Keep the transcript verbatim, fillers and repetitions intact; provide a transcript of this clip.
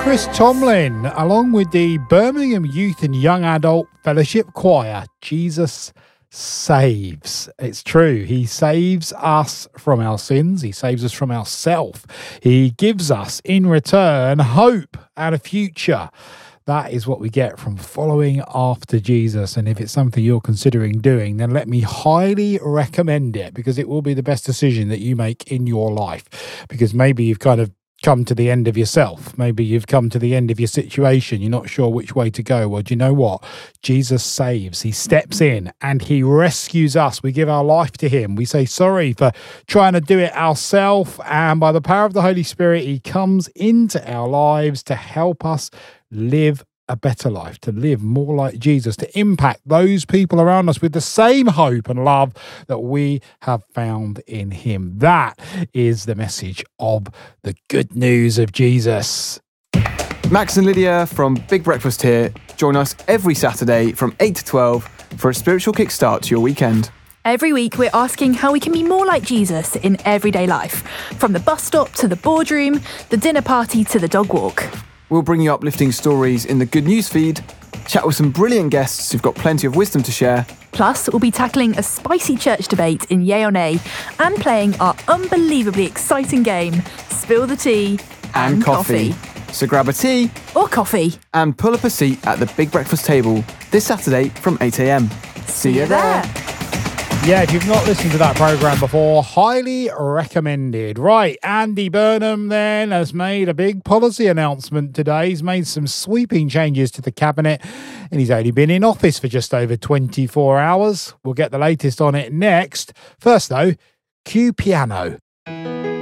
Chris Tomlin, along with the Birmingham Youth and Young Adult Fellowship Choir, Jesus Saves. It's true. He saves us from our sins. He saves us from ourselves. He gives us, in return, hope and a future. That is what we get from following after Jesus. And if it's something you're considering doing, then let me highly recommend it, because it will be the best decision that you make in your life. Because maybe you've kind of come to the end of yourself. Maybe you've come to the end of your situation. You're not sure which way to go. Well, do you know what? Jesus saves. He steps in and he rescues us. We give our life to him. We say sorry for trying to do it ourselves. And by the power of the Holy Spirit, he comes into our lives to help us live a better life, to live more like Jesus, to impact those people around us with the same hope and love that we have found in him. That is the message of the good news of Jesus. Max and Lydia from Big Breakfast here. Join us every Saturday from eight to twelve for a spiritual kickstart to your weekend. Every week, we're asking how we can be more like Jesus in everyday life, from the bus stop to the boardroom, the dinner party to the dog walk. We'll bring you uplifting stories in the Good News feed, chat with some brilliant guests who've got plenty of wisdom to share. Plus, we'll be tackling a spicy church debate in Yay or Nay and playing our unbelievably exciting game, Spill the Tea and, and coffee. coffee. So grab a tea or coffee and pull up a seat at the Big Breakfast table this Saturday from eight a.m. See you there. Yeah, if you've not listened to that programme before, highly recommended. Right, Andy Burnham then has made a big policy announcement today. He's made some sweeping changes to the cabinet and he's only been in office for just over twenty-four hours. We'll get the latest on it next. First though, cue piano.